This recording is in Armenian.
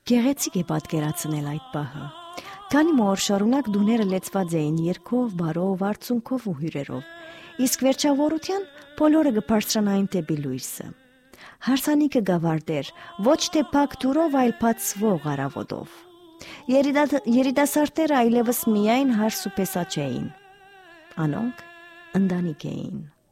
Գեղեցիկ է պատկերացնել այդ պահը։ Քանի օր շարունակ դուները լեցված էին երգով, բարով, արցունքով ու հյուրերով, իսկ վերջավորության բոլորը կբարձրանային դեպի լույսը։ Հարսանիքը գավառ էր, ոչ թե փակ դուրով, այլ բացվող արավոտով։ Երիտասարդները այլևս միայն հարս ու փեսա չէին, անոնք ընտանիք էին։